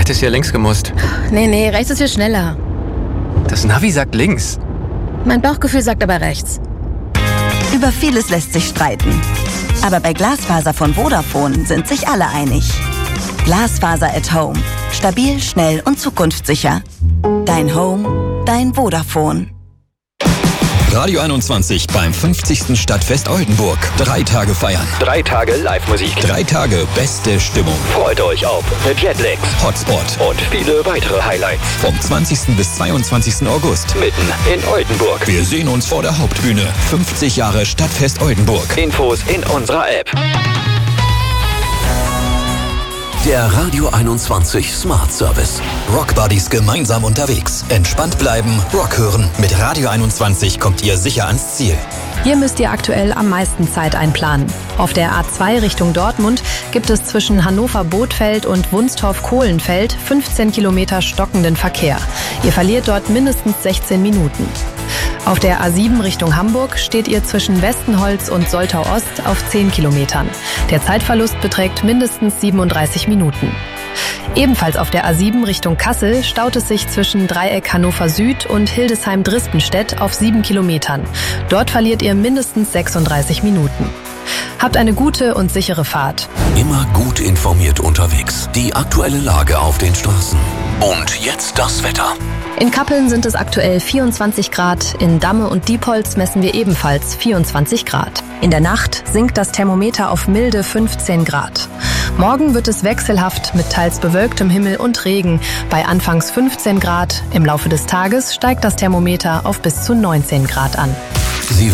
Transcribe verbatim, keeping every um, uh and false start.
Hättest ja links gemusst. Nee, nee, rechts ist hier schneller. Das Navi sagt links. Mein Bauchgefühl sagt aber rechts. Über vieles lässt sich streiten. Aber bei Glasfaser von Vodafone sind sich alle einig. Glasfaser at Home. Stabil, schnell und zukunftssicher. Dein Home, dein Vodafone. Radio einundzwanzig beim fünfzigsten Stadtfest Oldenburg. Drei Tage feiern. Drei Tage Live-Musik. Drei Tage beste Stimmung. Freut euch auf Jetlags, Hotspot und viele weitere Highlights. Vom zwanzigsten bis zweiundzwanzigsten August. Mitten in Oldenburg. Wir sehen uns vor der Hauptbühne. fünfzig Jahre Stadtfest Oldenburg. Infos in unserer App. Der Radio einundzwanzig Smart Service. Rockbuddies gemeinsam unterwegs. Entspannt bleiben, Rock hören. Mit Radio einundzwanzig kommt ihr sicher ans Ziel. Hier müsst ihr aktuell am meisten Zeit einplanen. Auf der A zwei Richtung Dortmund gibt es zwischen Hannover-Bothfeld und Wunstorf-Kohlenfeld fünfzehn Kilometer stockenden Verkehr. Ihr verliert dort mindestens sechzehn Minuten. Auf der A sieben Richtung Hamburg steht ihr zwischen Westenholz und Soltau-Ost auf zehn Kilometern. Der Zeitverlust beträgt mindestens siebenunddreißig Minuten. Ebenfalls auf der A sieben Richtung Kassel staut es sich zwischen Dreieck Hannover Süd und Hildesheim-Dristenstedt auf sieben Kilometern. Dort verliert ihr mindestens sechsunddreißig Minuten. Habt eine gute und sichere Fahrt. Immer gut informiert unterwegs. Die aktuelle Lage auf den Straßen. Und jetzt das Wetter. In Kappeln sind es aktuell vierundzwanzig Grad, in Damme und Diepholz messen wir ebenfalls vierundzwanzig Grad. In der Nacht sinkt das Thermometer auf milde fünfzehn Grad. Morgen wird es wechselhaft mit teils bewölktem Himmel und Regen bei anfangs fünfzehn Grad. Im Laufe des Tages steigt das Thermometer auf bis zu neunzehn Grad an.